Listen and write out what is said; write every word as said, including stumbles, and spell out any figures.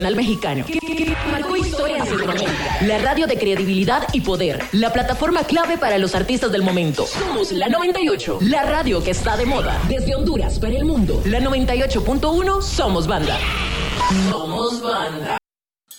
Mexicano, que, que, que marcó historia en Centroamérica. La radio de credibilidad y poder, la plataforma clave para los artistas del momento. Somos la noventa y ocho, la radio que está de moda. Desde Honduras para el mundo. La noventa y ocho punto uno, somos banda. Somos banda.